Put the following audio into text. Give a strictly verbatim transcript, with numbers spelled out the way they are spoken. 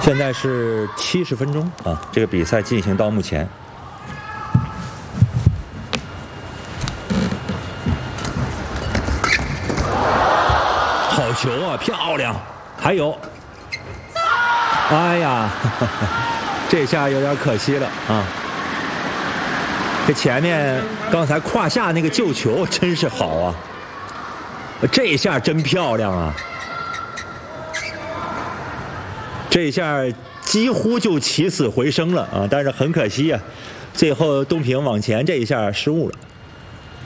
现在是七十分钟啊，这个比赛进行到目前。好球啊，漂亮！还有，哎呀，呵呵这下有点可惜了啊。这前面刚才胯下那个救球真是好啊，这一下真漂亮啊！这一下几乎就起死回生了啊，但是很可惜啊，最后东平往前这一下失误了。